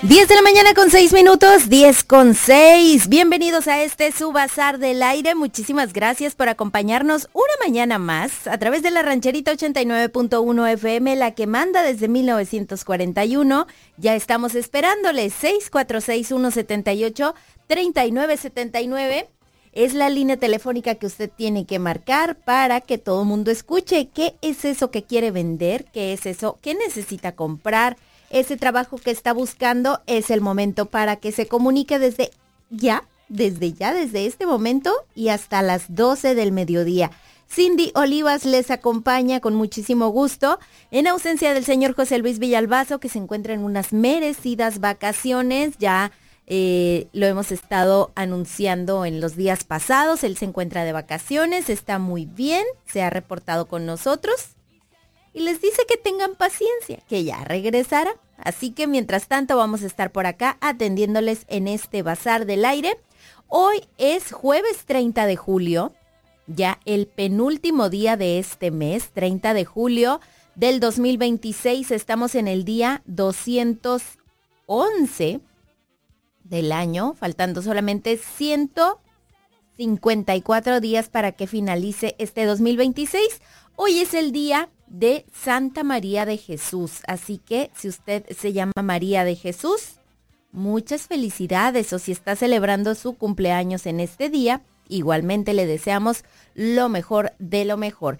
10 de la mañana con 6 minutos, 10 con 6. Bienvenidos a su Bazar del Aire. Muchísimas gracias por acompañarnos una mañana más a través de la Rancherita 89.1 FM, la que manda desde 1941. Ya estamos esperándoles. 646-178-3979. Es la línea telefónica que usted tiene que marcar para que todo el mundo escuche qué es eso que quiere vender, qué es eso que necesita comprar. Ese trabajo que está buscando es el momento para que se comunique desde este momento y hasta las 12 del mediodía. Cindy Olivas les acompaña con muchísimo gusto, en ausencia del señor José Luis Villalbazo, que se encuentra en unas merecidas vacaciones. Ya lo hemos estado anunciando en los días pasados. Él se encuentra de vacaciones, está muy bien, se ha reportado con nosotros. Y les dice que tengan paciencia, que ya regresará. Así que mientras tanto vamos a estar por acá atendiéndoles en este Bazar del Aire. Hoy es jueves 30 de julio, ya el penúltimo día de este mes, 30 de julio del 2026. Estamos en el día 211 del año, faltando solamente 154 días para que finalice este 2026. Hoy es el día de Santa María de Jesús, así que si usted se llama María de Jesús, muchas felicidades, o si está celebrando su cumpleaños en este día, igualmente le deseamos lo mejor de lo mejor.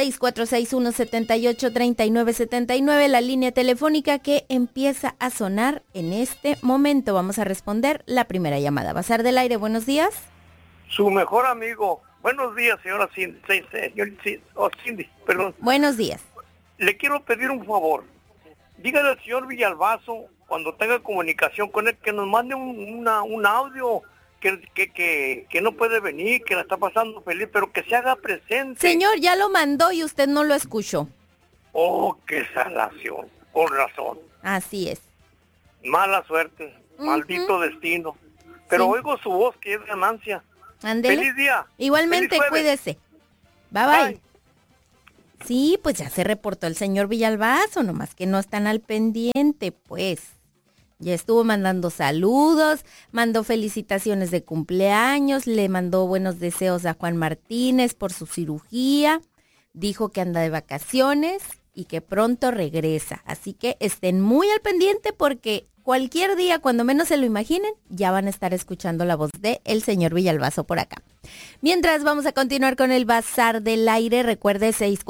646-178-3979, la línea telefónica que empieza a sonar en este momento. Vamos a responder la primera llamada. Bazar del Aire, buenos días. Su mejor amigo. Buenos días, señora Cindy. Cindy, perdón. Buenos días. Le quiero pedir un favor. Dígale al señor Villalbazo, cuando tenga comunicación con él, que nos mande un audio, que no puede venir, que la está pasando feliz, pero que se haga presente. Señor, ya lo mandó y usted no lo escuchó. Oh, qué salación. Con razón. Así es. Mala suerte. Maldito destino. Pero sí, oigo su voz, que es ganancia. Ándele. ¡Feliz día! Igualmente, cuídese. Bye, bye. Sí, pues ya se reportó el señor Villalbazo, nomás que no están al pendiente, pues. Ya estuvo mandando saludos, mandó felicitaciones de cumpleaños, le mandó buenos deseos a Juan Martínez por su cirugía, dijo que anda de vacaciones y que pronto regresa. Así que estén muy al pendiente porque cualquier día, cuando menos se lo imaginen, ya van a estar escuchando la voz de el señor Villalbazo por acá. Mientras vamos a continuar con el Bazar del Aire, recuerde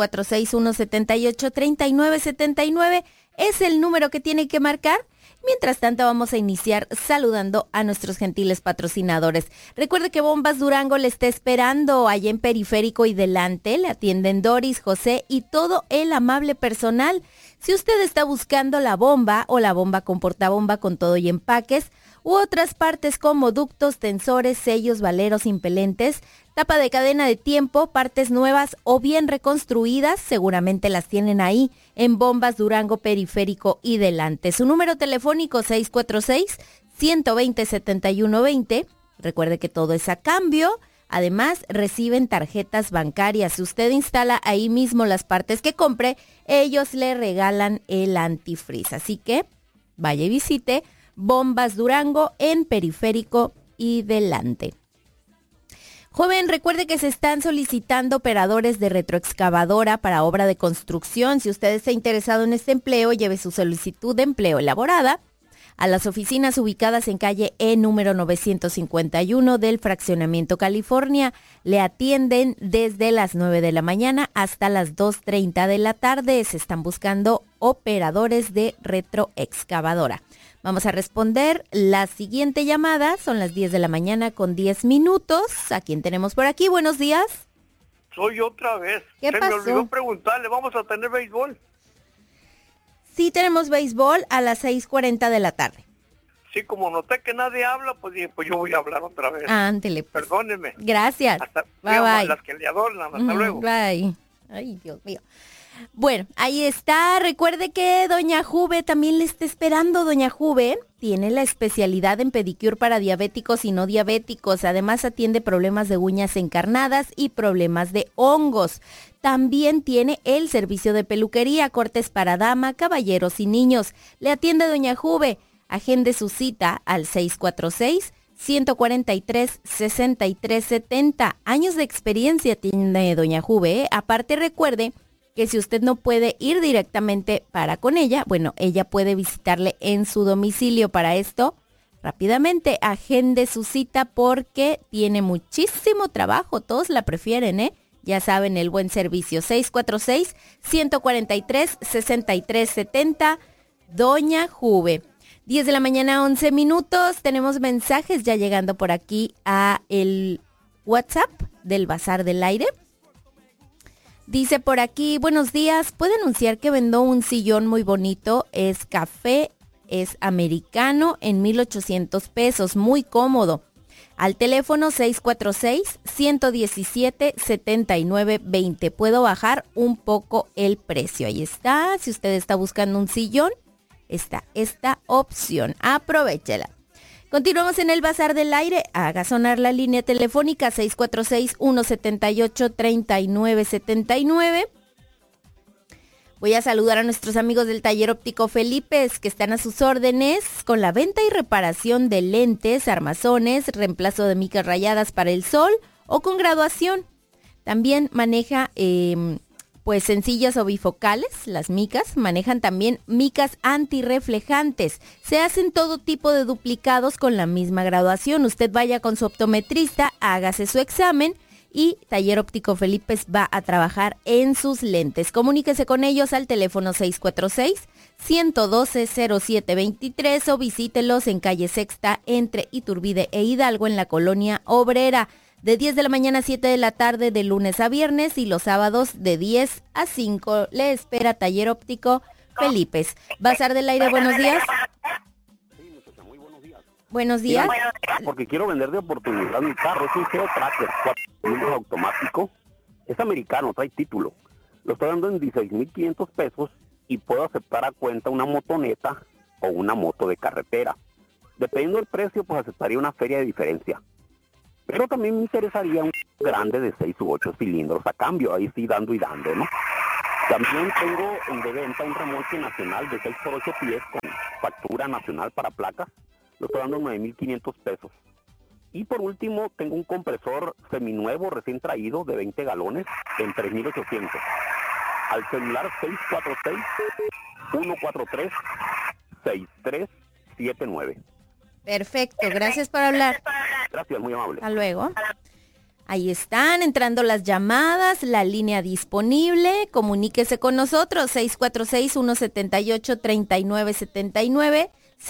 646-178-3979 es el número que tiene que marcar. Mientras tanto, vamos a iniciar saludando a nuestros gentiles patrocinadores. Recuerde que Bombas Durango le está esperando allá en Periférico y Delante. Le atienden Doris, José y todo el amable personal. Si usted está buscando la bomba o la bomba con portabomba con todo y empaques, u otras partes como ductos, tensores, sellos, valeros, impelentes, tapa de cadena de tiempo, partes nuevas o bien reconstruidas, seguramente las tienen ahí en Bombas Durango, Periférico y Delante. Su número telefónico 646-120-7120. Recuerde que todo es a cambio. Además, reciben tarjetas bancarias. Si usted instala ahí mismo las partes que compre, ellos le regalan el antifreeze. Así que vaya y visite Bombas Durango en Periférico y Delante. Joven, recuerde que se están solicitando operadores de retroexcavadora para obra de construcción. Si usted está interesado en este empleo, lleve su solicitud de empleo elaborada a las oficinas ubicadas en calle E número 951 del Fraccionamiento California. Le atienden desde las 9 de la mañana hasta las 2:30 de la tarde. Se están buscando operadores de retroexcavadora. Vamos a responder la siguiente llamada. Son las 10 de la mañana con 10 minutos. ¿A quién tenemos por aquí? Buenos días. Soy otra vez. ¿Qué pasó? Me olvidó preguntarle, ¿vamos a tener béisbol? Sí, tenemos béisbol a las 6:40 de la tarde. Sí, como noté que nadie habla, pues dije, pues yo voy a hablar otra vez. Ándele, pues. Perdónenme. Gracias. Hasta, bye, bye. Las que le adornan. Hasta luego. Bye. Ay, Dios mío. Bueno, ahí está. Recuerde que Doña Juve también le está esperando. Doña Juve tiene la especialidad en pedicure para diabéticos y no diabéticos. Además atiende problemas de uñas encarnadas y problemas de hongos. También tiene el servicio de peluquería, cortes para dama, caballeros y niños. Le atiende Doña Juve Agende su cita al 646-143-6370. Años de experiencia tiene doña Juve, ¿eh? Aparte recuerde que si usted no puede ir directamente para con ella, bueno, ella puede visitarle en su domicilio. Para esto, rápidamente agende su cita porque tiene muchísimo trabajo. Todos la prefieren, ¿eh? Ya saben, el buen servicio. 646-143-6370, doña Juve. 10 de la mañana, 11 minutos. Tenemos mensajes ya llegando por aquí a el WhatsApp del Bazar del Aire. Dice por aquí, buenos días, ¿puede anunciar que vendo un sillón muy bonito? Es café, es americano, en 1,800 pesos, muy cómodo. Al teléfono 646-117-7920. Puedo bajar un poco el precio. Ahí está, si usted está buscando un sillón, está esta opción, aprovéchela. Continuamos en el Bazar del Aire. Haga sonar la línea telefónica 646-178-3979. Voy a saludar a nuestros amigos del Taller Óptico Felipes, que están a sus órdenes con la venta y reparación de lentes, armazones, reemplazo de micas rayadas para el sol o con graduación. También maneja pues sencillas o bifocales, las micas. Manejan también micas antirreflejantes. Se hacen todo tipo de duplicados con la misma graduación. Usted vaya con su optometrista, hágase su examen y Taller Óptico Felipes va a trabajar en sus lentes. Comuníquese con ellos al teléfono 646-112-0723 o visítelos en calle Sexta entre Iturbide e Hidalgo en la colonia Obrera. De 10 de la mañana a 7 de la tarde de lunes a viernes y los sábados de 10 a 5. Le espera Taller Óptico Felipes. Bazar del Aire, buenos días. Sí, muchacha, muy buenos días. Buenos días. Porque quiero vender de oportunidad mi carro. Es un Geo Tracker 4 cilindros automático. Es americano, trae título. Lo estoy dando en 16,500 pesos y puedo aceptar a cuenta una motoneta o una moto de carretera. Dependiendo del precio, pues aceptaría una feria de diferencia. Pero también me interesaría un grande de 6 u 8 cilindros a cambio, ahí sí dando y dando, ¿no? También tengo de venta un remolque nacional de 6 por 8 pies con factura nacional para placas, lo estoy dando en 9,500 pesos. Y por último, tengo un compresor seminuevo recién traído de 20 galones en 3,800. Al celular 646-143-6379. Perfecto, gracias por hablar. Gracias, muy amable. Hasta luego. Ahí están entrando las llamadas, la línea disponible. Comuníquese con nosotros, 646-178-3979.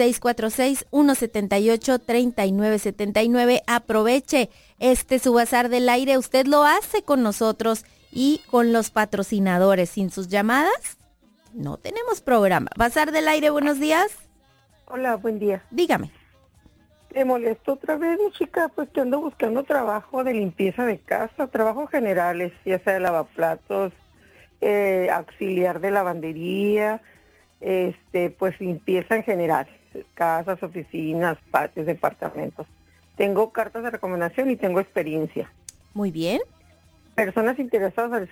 646-178-3979. Aproveche su Bazar del Aire. Usted lo hace con nosotros y con los patrocinadores. Sin sus llamadas, no tenemos programa. Bazar del Aire, buenos días. Hola, buen día. Dígame. Te molesto otra vez, mi chica, pues que ando buscando trabajo de limpieza de casa, trabajos generales, ya sea de lavaplatos, auxiliar de lavandería, pues limpieza en general, casas, oficinas, patios, departamentos. Tengo cartas de recomendación y tengo experiencia. Muy bien. Personas interesadas al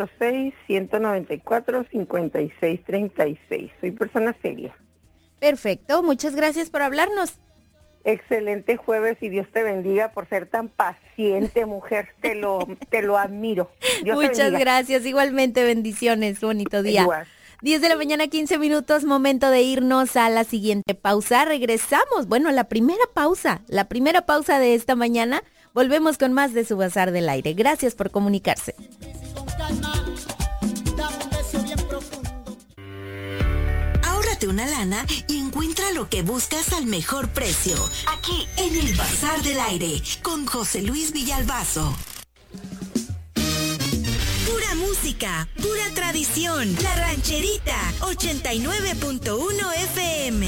646-194-5636. Soy persona seria. Perfecto, muchas gracias por hablarnos. Excelente jueves y Dios te bendiga por ser tan paciente, mujer. Te lo admiro. Dios Muchas gracias, igualmente bendiciones, bonito día. Igual. 10 de la mañana, 15 minutos, momento de irnos a la siguiente pausa. Regresamos, bueno, la primera pausa de esta mañana. Volvemos con más de su Bazar del Aire. Gracias por comunicarse. Ahórrate una lana y encuentra lo que buscas al mejor precio. Aquí en el Bazar del Aire con José Luis Villalbazo. Pura música, pura tradición. La Rancherita, 89.1 FM.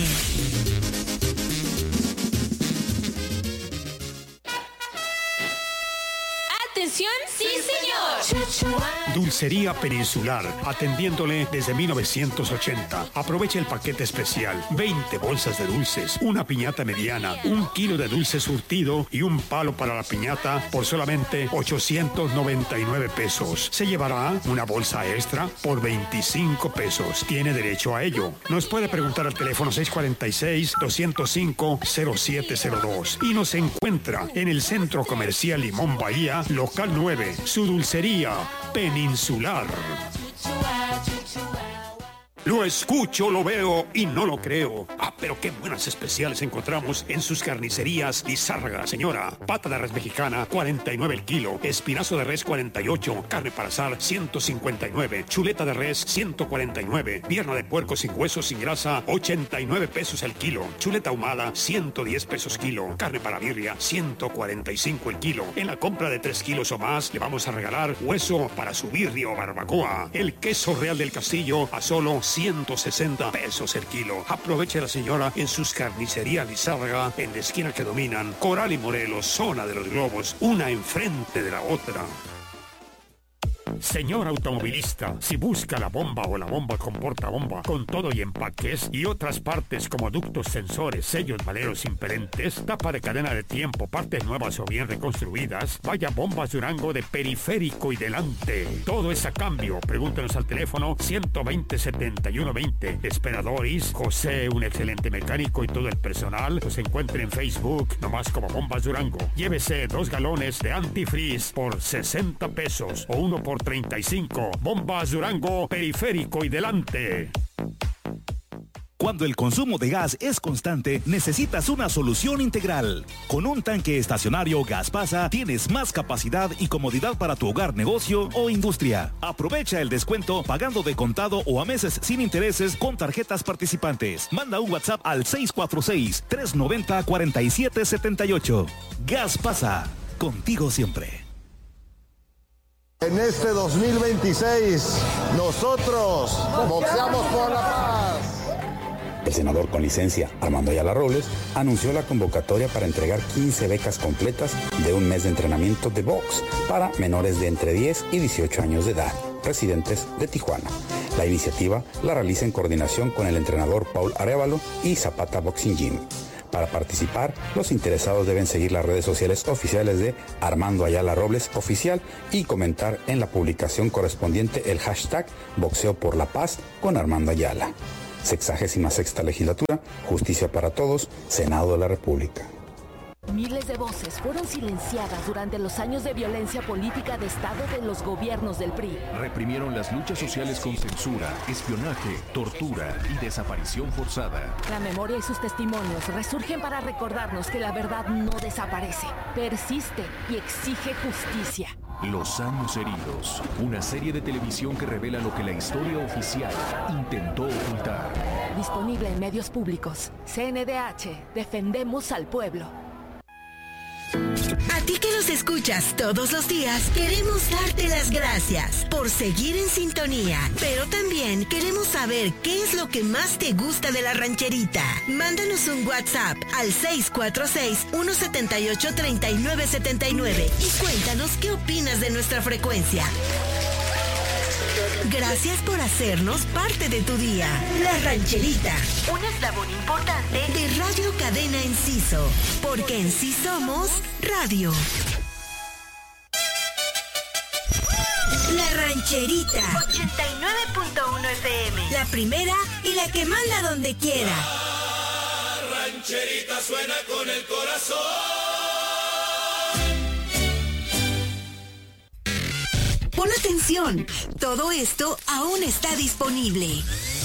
¡Atención! ¡Sí, señor! Dulcería Peninsular, atendiéndole desde 1980. Aproveche el paquete especial. 20 bolsas de dulces, una piñata mediana, 1 kilo de dulce surtido y un palo para la piñata por solamente 899 pesos. Se llevará una bolsa extra por 25 pesos. Tiene derecho a ello. Nos puede preguntar al teléfono 646-205-0702 y nos encuentra en el Centro Comercial Limón Bahía, local 9, su dulcería Peninsular. Lo escucho, lo veo y no lo creo. Pero qué buenas especiales encontramos en sus carnicerías Lizárraga, señora. Pata de res mexicana, 49 el kilo. Espinazo de res, 48. Carne para asar, 159. Chuleta de res, 149. Pierna de puerco sin huesos, sin grasa, 89 pesos el kilo. Chuleta ahumada, 110 pesos kilo. Carne para birria, 145 el kilo. En la compra de 3 kilos o más, le vamos a regalar hueso para su birria o barbacoa. El queso Real del Castillo a solo 160 pesos el kilo. Aproveche la señora en sus carnicerías Lizárraga, en la esquina que dominan Coral y Morelos, zona de los globos, una enfrente de la otra. Señor automovilista, si busca la bomba o la bomba con portabomba, con todo y empaques y otras partes como ductos, sensores, sellos, valeros impelentes, tapa de cadena de tiempo, partes nuevas o bien reconstruidas, vaya Bombas Durango de Periférico y Delante. Todo es a cambio. Pregúntenos al teléfono 120-7120. Esperadores, José, un excelente mecánico y todo el personal, los encuentre en Facebook, nomás como Bombas Durango. Llévese 2 galones de antifreeze por 60 pesos o 1 por 35. Bombas Durango, Periférico y Delante. Cuando el consumo de gas es constante, necesitas una solución integral. Con un tanque estacionario Gas Pasa, tienes más capacidad y comodidad para tu hogar, negocio o industria. Aprovecha el descuento pagando de contado o a meses sin intereses con tarjetas participantes. Manda un WhatsApp al 646-390-4778. Gas Pasa, contigo siempre. En este 2026, nosotros boxeamos por la paz. El senador con licencia, Armando Ayala Robles, anunció la convocatoria para entregar 15 becas completas de un mes de entrenamiento de box para menores de entre 10 y 18 años de edad, residentes de Tijuana. La iniciativa la realiza en coordinación con el entrenador Paul Arévalo y Zapata Boxing Gym. Para participar, los interesados deben seguir las redes sociales oficiales de Armando Ayala Robles Oficial y comentar en la publicación correspondiente el hashtag Boxeo por la Paz con Armando Ayala. 66ª Legislatura, Justicia para Todos, Senado de la República. Miles de voces fueron silenciadas durante los años de violencia política de Estado de los gobiernos del PRI. Reprimieron las luchas sociales con censura, espionaje, tortura y desaparición forzada. La memoria y sus testimonios resurgen para recordarnos que la verdad no desaparece, persiste y exige justicia. Los años heridos, una serie de televisión que revela lo que la historia oficial intentó ocultar. Disponible en medios públicos. CNDH, defendemos al pueblo. A ti que nos escuchas todos los días, queremos darte las gracias por seguir en sintonía, pero también queremos saber qué es lo que más te gusta de La Rancherita. Mándanos un WhatsApp al 646-178-3979 y cuéntanos qué opinas de nuestra frecuencia. Gracias por hacernos parte de tu día. La Rancherita, un eslabón importante de Radio Cadena Enciso, porque en sí somos radio. La Rancherita, 89.1 FM, la primera y la que manda donde quiera. La Rancherita suena con el corazón. Pon atención, todo esto aún está disponible.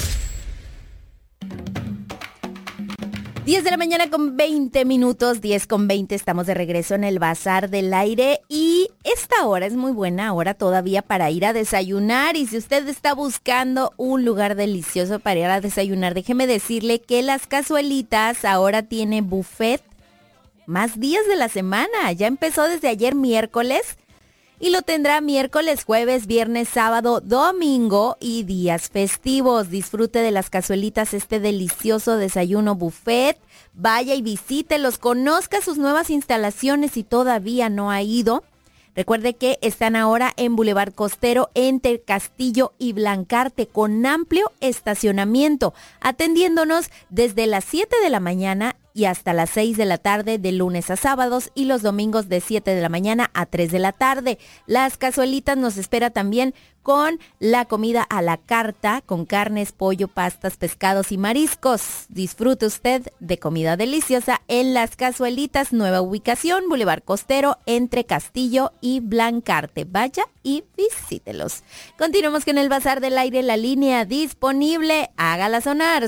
10 de la mañana con 20 minutos, 10 con 20, estamos de regreso en el Bazar del Aire y esta hora es muy buena hora todavía para ir a desayunar y si usted está buscando un lugar delicioso para ir a desayunar, déjeme decirle que Las Cazuelitas ahora tiene buffet más días de la semana, ya empezó desde ayer miércoles. Y lo tendrá miércoles, jueves, viernes, sábado, domingo y días festivos. Disfrute de Las Cazuelitas, este delicioso desayuno buffet. Vaya y visítelos, conozca sus nuevas instalaciones si todavía no ha ido. Recuerde que están ahora en Boulevard Costero entre Castillo y Blancarte con amplio estacionamiento, atendiéndonos desde las 7 de la mañana y hasta las 6 de la tarde de lunes a sábados y los domingos de 7 de la mañana a 3 de la tarde. Las Cazuelitas nos espera también con la comida a la carta, con carnes, pollo, pastas, pescados y mariscos. Disfrute usted de comida deliciosa en Las Cazuelitas, nueva ubicación, Boulevard Costero, entre Castillo y Blancarte. Vaya y visítelos. Continuamos con el Bazar del Aire, la línea disponible. Hágala sonar,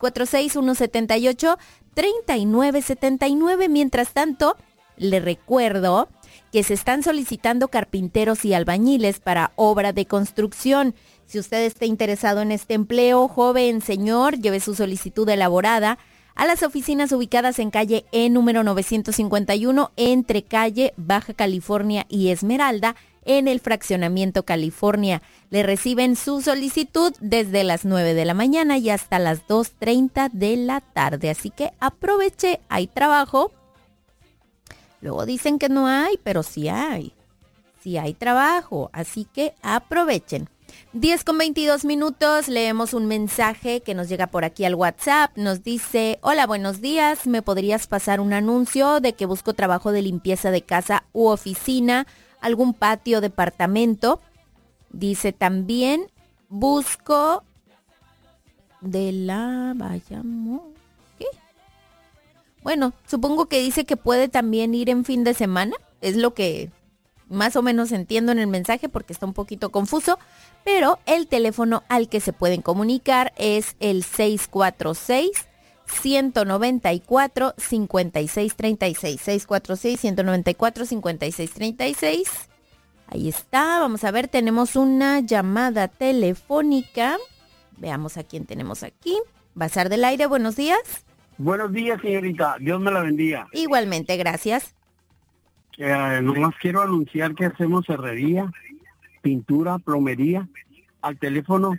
646-178-3979. Mientras tanto, le recuerdo que se están solicitando carpinteros y albañiles para obra de construcción. Si usted está interesado en este empleo, joven, señor, lleve su solicitud elaborada a las oficinas ubicadas en calle E número 951, entre calle Baja California y Esmeralda, en el fraccionamiento California. Le reciben su solicitud desde las 9 de la mañana y hasta las 2:30 de la tarde. Así que aproveche, hay trabajo. Luego dicen que no hay, pero sí hay. Sí hay trabajo, así que aprovechen. 10:22, leemos un mensaje que nos llega por aquí al WhatsApp. Nos dice: hola, buenos días, ¿me podrías pasar un anuncio de que busco trabajo de limpieza de casa u oficina, algún patio, departamento? Dice también, busco de la... vayamos... ¿qué? Bueno, supongo que dice que puede también ir en fin de semana. Es lo que más o menos entiendo en el mensaje porque está un poquito confuso. Pero el teléfono al que se pueden comunicar es el 646-194-5636. 646-194-5636. Ahí está, vamos a ver, tenemos una llamada telefónica. Veamos a quién tenemos aquí. Bazar del Aire, buenos días. Buenos días, señorita. Dios me la bendiga. Igualmente, gracias. Nomás quiero anunciar que hacemos herrería, pintura, plomería, al teléfono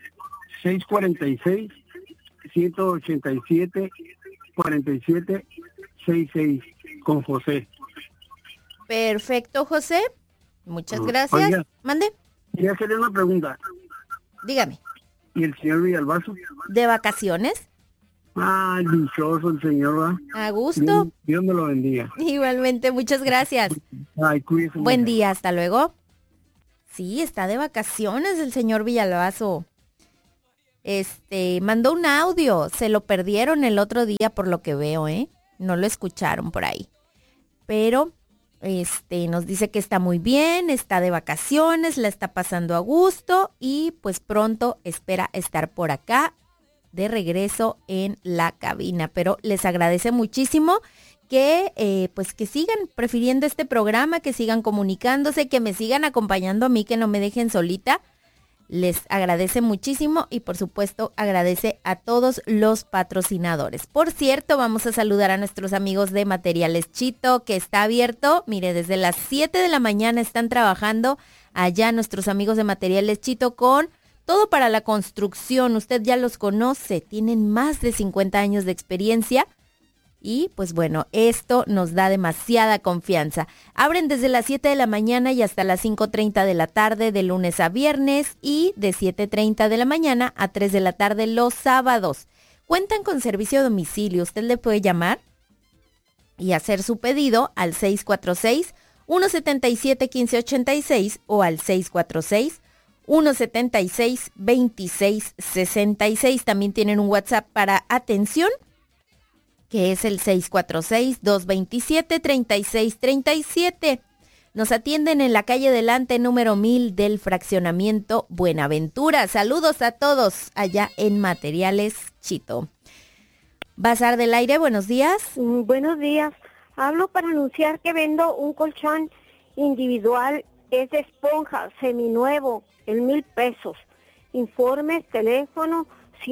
646-187-4766 con José. Perfecto, José. Muchas gracias. Oiga, mande. Quería hacerle una pregunta. Dígame. ¿Y el señor Villalbazo? ¿De vacaciones? Ay, dichoso el señor, ¿verdad? A gusto. Dios me lo bendiga. Igualmente, muchas gracias. Ay, cuídese. Buen día, hasta luego. Sí, está de vacaciones el señor Villalbazo. Mandó un audio, se lo perdieron el otro día por lo que veo, no lo escucharon por ahí. Pero, nos dice que está muy bien, está de vacaciones, la está pasando a gusto y pues pronto espera estar por acá de regreso en la cabina. Pero les agradece muchísimo que pues que sigan prefiriendo este programa, que sigan comunicándose, que me sigan acompañando a mí, que no me dejen solita. Les agradece muchísimo y por supuesto agradece a todos los patrocinadores. Por cierto, vamos a saludar a nuestros amigos de Materiales Chito, que está abierto. Mire, desde las 7 de la mañana están trabajando allá nuestros amigos de Materiales Chito con todo para la construcción. Usted ya los conoce, tienen más de 50 años de experiencia. Y pues bueno, esto nos da demasiada confianza. Abren desde las 7 de la mañana y hasta las 5:30 de la tarde de lunes a viernes y de 7:30 de la mañana a 3 de la tarde los sábados. Cuentan con servicio a domicilio. Usted le puede llamar y hacer su pedido al 646-177-1586 o al 646-176-2666. También tienen un WhatsApp para atención, que es el 646-227-3637. Nos atienden en la calle Delante, número 1000 del fraccionamiento Buenaventura. Saludos a todos allá en Materiales Chito. Bazar del Aire, buenos días. Buenos días. Hablo para anunciar que vendo un colchón individual, es de esponja, seminuevo, en 1,000 pesos. Informes, teléfono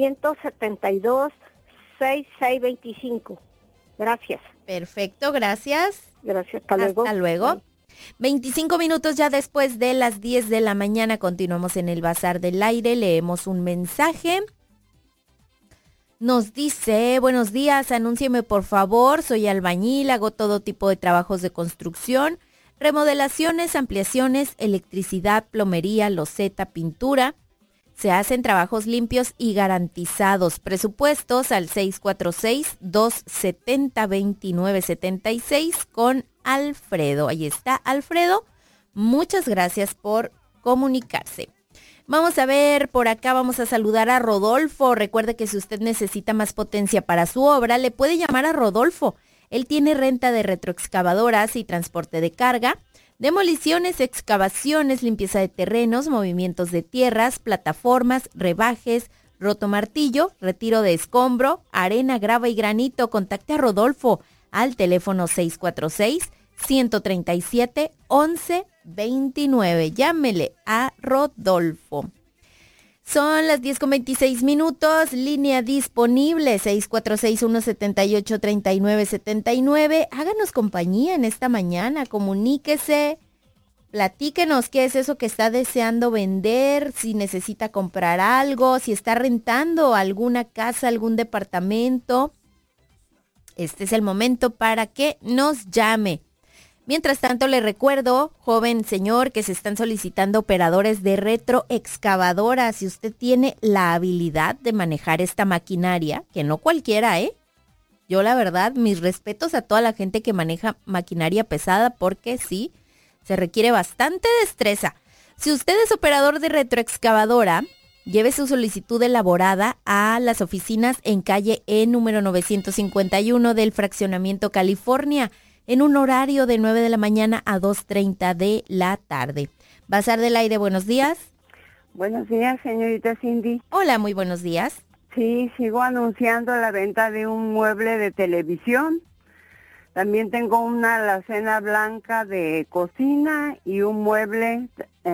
172-6625. Gracias. Perfecto, gracias. Gracias, hasta luego. Hasta luego. Bye. 25 minutos ya después de las 10 de la mañana. Continuamos en el Bazar del Aire. Leemos un mensaje. Nos dice: buenos días, anúncieme por favor. Soy albañil, hago todo tipo de trabajos de construcción. remodelaciones, ampliaciones, electricidad, plomería, loseta, pintura. Se hacen trabajos limpios y garantizados. Presupuestos al 646-270-2976 con Alfredo. Ahí está, Alfredo. Muchas gracias por comunicarse. Vamos a ver, por acá vamos a saludar a Rodolfo. Recuerde que si usted necesita más potencia para su obra, le puede llamar a Rodolfo. Él tiene renta de retroexcavadoras y transporte de carga, demoliciones, excavaciones, limpieza de terrenos, movimientos de tierras, plataformas, rebajes, rotomartillo, retiro de escombro, arena, grava y granito. Contacte a Rodolfo al teléfono 646-137-1129. Llámele a Rodolfo. Son las 10:26, línea disponible 646-178-3979. Háganos compañía en esta mañana, comuníquese, platíquenos qué es eso que está deseando vender, si necesita comprar algo, si está rentando alguna casa, algún departamento. Este es el momento para que nos llame. Mientras tanto, le recuerdo, joven señor, que se están solicitando operadores de retroexcavadora. Si usted tiene la habilidad de manejar esta maquinaria, que no cualquiera, Yo, la verdad, mis respetos a toda la gente que maneja maquinaria pesada, porque sí, se requiere bastante destreza. Si usted es operador de retroexcavadora, lleve su solicitud elaborada a las oficinas en calle E número 951 del Fraccionamiento California, en un horario de 9 de la mañana a 2:30 de la tarde. Bazar del Aire, buenos días. Buenos días, señorita Cindy. Hola, muy buenos días. Sí, sigo anunciando la venta de un mueble de televisión. También tengo una alacena blanca de cocina y un mueble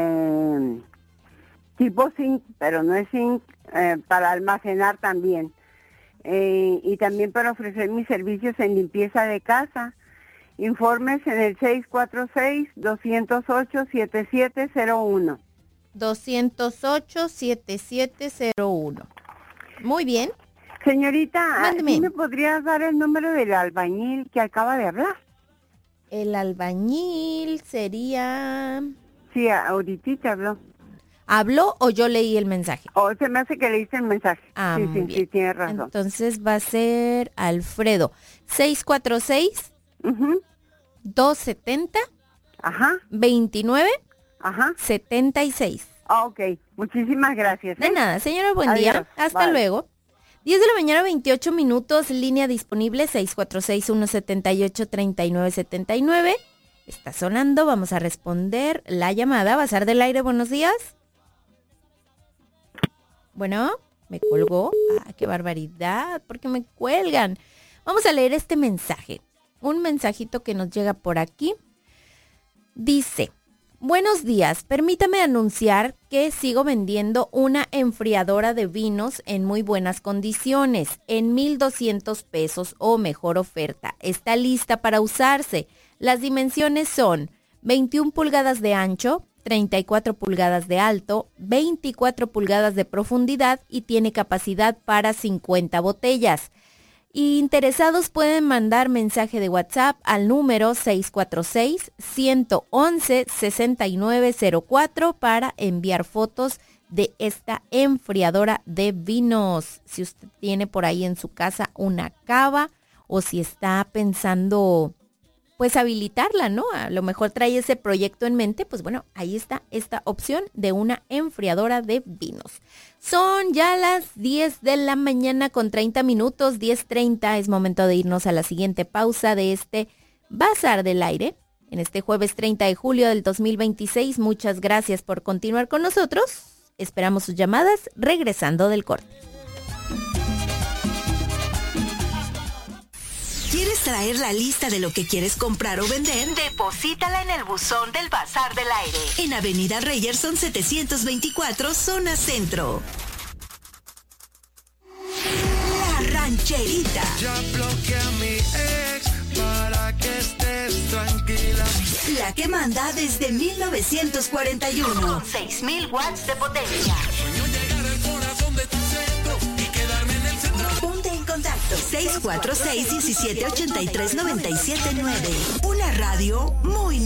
tipo zinc, pero no es zinc, para almacenar también. Y también para ofrecer mis servicios en limpieza de casa. Informes en el 646-208-7701. 208-7701. Muy bien. Señorita, ¿sí me podrías dar el número del albañil que acaba de hablar? El albañil sería... Sí, ahorita habló. ¿Habló o yo leí el mensaje? Se me hace que leíste el mensaje. Ah, sí, muy bien. Sí, tienes razón. Entonces va a ser Alfredo. 646 270 29 76. Ok, muchísimas gracias. De nada, señora, buen día. Hasta luego. 10 de la mañana, 28 minutos, línea disponible 646-178-3979. Está sonando, vamos a responder la llamada. Bazar del Aire, buenos días. Bueno, me colgó. Ah, qué barbaridad, ¿por qué me cuelgan? Vamos a leer este mensaje. Un mensajito que nos llega por aquí. Dice: buenos días, permítame anunciar que sigo vendiendo una enfriadora de vinos en muy buenas condiciones, en 1,200 pesos o mejor oferta. Está lista para usarse. Las dimensiones son 21 pulgadas de ancho, 34 pulgadas de alto, 24 pulgadas de profundidad y tiene capacidad para 50 botellas. Interesados pueden mandar mensaje de WhatsApp al número 646-111-6904 para enviar fotos de esta enfriadora de vinos. Si usted tiene por ahí en su casa una cava o si está pensando pues habilitarla, ¿no? A lo mejor trae ese proyecto en mente, pues bueno, ahí está esta opción de una enfriadora de vinos. Son ya las 10 de la mañana con 30 minutos, 10:30, es momento de irnos a la siguiente pausa de este Bazar del Aire, en este jueves 30 de julio del 2026. Muchas gracias por continuar con nosotros. Esperamos sus llamadas regresando del corte. ¿Quieres traer la lista de lo que quieres comprar o vender? Deposítala en el buzón del Bazar del Aire, en Avenida Reyerson 724, zona centro. La Rancherita. Ya bloqueé a mi ex para que estés tranquila. La que manda desde 1941. Con 6,000 watts de potencia. Sueño llegar al corazón de tu centro y quedarme en el centro. Ponte en contacto 646-1783-979. Una radio muy